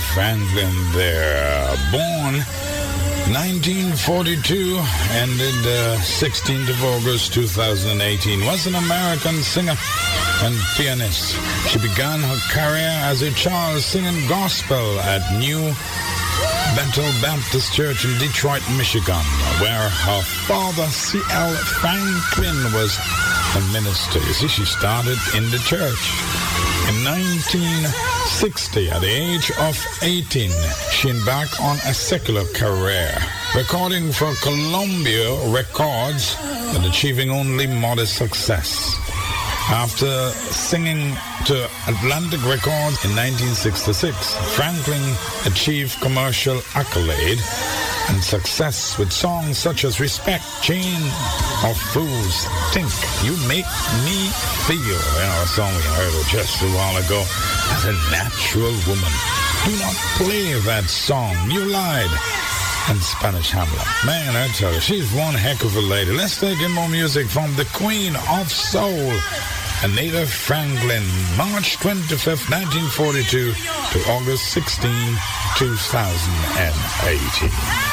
Franklin there. Born 1942, ended 16th of August 2018, was an American singer and pianist. She began her career as a child singing gospel at New Bethel Baptist Church in Detroit, Michigan, where her father, C.L. Franklin, was a minister. You see, she started in the church. In 1960, at the age of 18, she embarked on a secular career, recording for Columbia Records and achieving only modest success. After singing to Atlantic Records in 1966, Franklin achieved commercial accolade and success with songs such as Respect, Chain of Fools, Think, You Make Me Feel, a song we heard just a while ago, as a natural woman. Do not play that song, You Lied, and Spanish Hamlet. Man, I tell you, she's one heck of a lady. Let's take in more music from the Queen of Soul, Aretha Franklin, March 25th, 1942 to August 16, 2018.